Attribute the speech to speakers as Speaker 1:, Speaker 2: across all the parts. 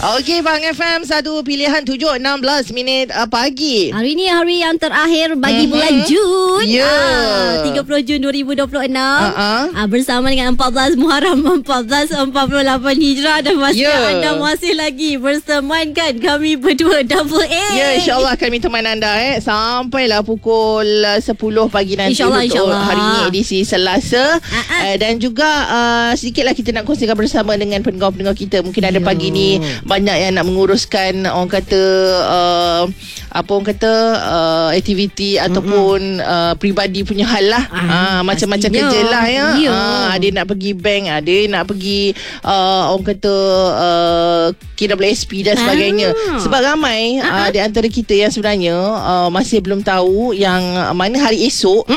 Speaker 1: Okey, Bang FM, satu pilihan 7.16 minit pagi.
Speaker 2: Hari ni hari yang terakhir bagi bulan Jun. 30 Jun 2026. Bersama dengan 14 Muharram 1448 Hijrah. Dan anda masih lagi bersemankan kami berdua Double A.
Speaker 1: Ya, insyaAllah kami teman anda sampailah pukul 10 pagi nanti. InsyaAllah. Hari ni edisi Selasa. Dan juga sedikitlah kita nak kongsikan bersama dengan pendengar-pendengar kita. Mungkin ada pagi ni banyak yang nak menguruskan orang kata aktiviti ataupun peribadi punya hal lah. Macam-macam kerja lah ya. Ada nak pergi bank, ada nak pergi orang kata KWSP dan sebagainya. Sebab ramai di antara kita yang sebenarnya masih belum tahu yang mana hari esok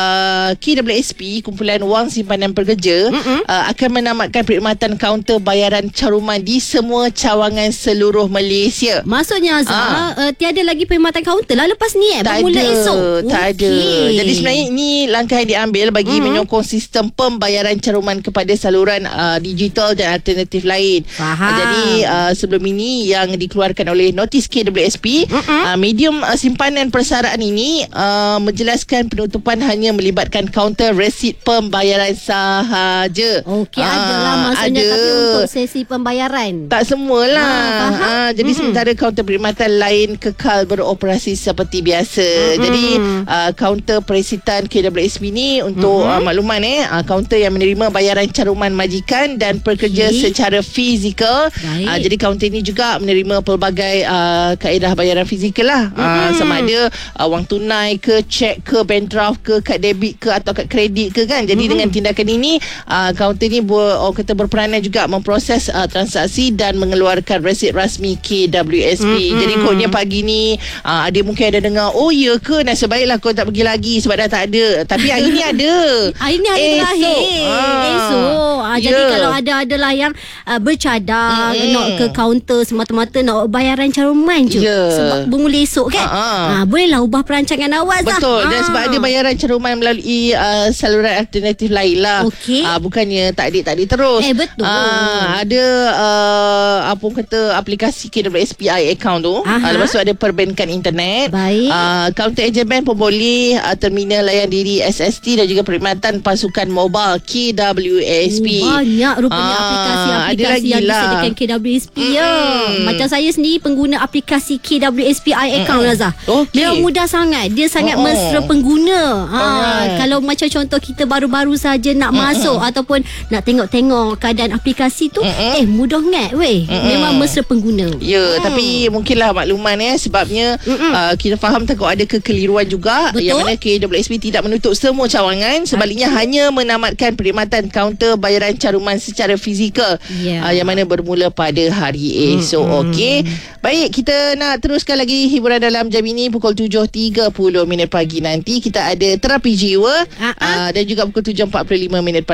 Speaker 1: KWSP, Kumpulan Wang Simpanan Pekerja, akan menamatkan perkhidmatan kaunter bayaran caruman di semua cawangan seluruh Malaysia.
Speaker 2: Maksudnya Azhar, tiada lagi perkhidmatan kaunter lah lepas ni bermula esok.
Speaker 1: Tak ada. Jadi sebenarnya ini langkah yang diambil bagi menyokong sistem pembayaran caruman kepada saluran digital dan alternatif lain. Jadi sebelum ini yang dikeluarkan oleh notis KWSP, medium simpanan persaraan ini menjelaskan penutupan hanya melibatkan kaunter resit pembayaran sahaja.
Speaker 2: Okey, adalah maksudnya tapi untuk sesi pembayaran.
Speaker 1: Tak semualah. Jadi sementara kaunter perkhidmatan lain kekal beroperasi seperti biasa. Jadi kaunter perisitan KWSP ni untuk makluman kaunter yang menerima bayaran caruman majikan dan pekerja secara fizikal. Jadi kaunter ini juga menerima pelbagai kaedah bayaran fizikal lah. Sama ada wang tunai ke, cek ke, bank draft ke, kad debit ke atau kad kredit ke kan. Jadi dengan tindakan ini kaunter ini berperanan juga memproses transaksi dan mengeluarkan resit rasmi KWSP. Jadi kodnya pagi ni ada mungkin ada dengar, oh ya ke, nasib baiklah kau tak pergi lagi sebab dah tak ada. Tapi hari ni ada.
Speaker 2: Hari ni hari terakhir esok. Jadi kalau adalah yang bercadang nak ke kaunter semata-mata nak bayaran caruman je sebab bermula esok kan, bolehlah ubah perancangan awal.
Speaker 1: Betul. Dan sebab ada bayaran caruman melalui saluran alternatif lain lah. Bukannya tak ada terus.
Speaker 2: Betul.
Speaker 1: Ada apa kata aplikasi KWSP account tu. Lepas tu ada perbankan internet. Kaunter ejen bank pun boleh, terminal layan diri SST dan juga perkhidmatan pasukan mobile KWSP.
Speaker 2: Banyak rupanya aplikasi-aplikasi yang disediakan KWSP Macam saya sendiri pengguna aplikasi KWSP account Razah. Memang mudah sangat. Dia sangat mesra pengguna. Kalau macam contoh kita baru-baru saja nak masuk ataupun nak tengok-tengok keadaan aplikasi tu, mudah sangat weh. Memang mesra pengguna.
Speaker 1: Tapi mungkinlah makluman sebabnya kita faham takut ada kekeliruan juga. Yang mana KWSP tidak menutup semua cawangan, sebaliknya hanya menamatkan perkhidmatan kaunter bayaran caruman secara fizikal yang mana bermula pada hari esok. Okey. Baik, kita nak teruskan lagi hiburan dalam jam ini. Pukul 7.30 pagi nanti kita ada terapi jiwa dan juga pukul 7.45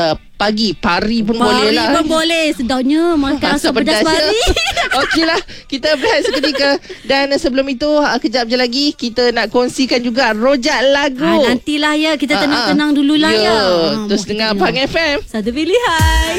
Speaker 1: pari pun boleh lah.
Speaker 2: Pari pun boleh. Sedapnya makan asam pedas pari.
Speaker 1: Okeylah, kita berehat seketika. Dan sebelum itu, kejap je lagi kita nak kongsikan juga rojak lagu.
Speaker 2: Nantilah kita tenang-tenang dululah
Speaker 1: Terus dengar Abang FM.
Speaker 2: Satu pilihan.